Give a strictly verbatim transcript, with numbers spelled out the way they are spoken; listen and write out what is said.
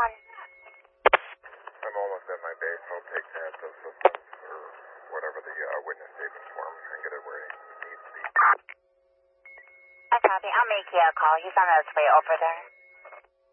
one. I'm almost at my base. I'll take that to systems or whatever the uh, witness statement form and get it where it needs to be. I copy. I'll make you a call. He's on his way over there.